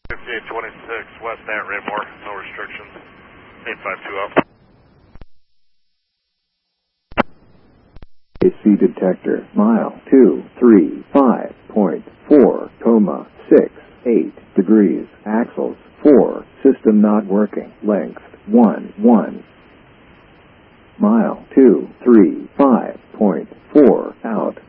5826 West at Raymore, no restrictions. 852 up. AC detector, mile 235.4, 68 axles 4, system not working, length 1, mile 235.4, out.